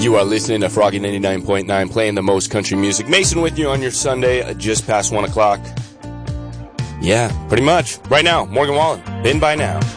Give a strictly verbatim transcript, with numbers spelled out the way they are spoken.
You are listening to Froggy ninety-nine point nine, playing the most country music. Mason with you on your Sunday, just past one o'clock. Yeah, pretty much. Right now, Morgan Wallen, Been By Now.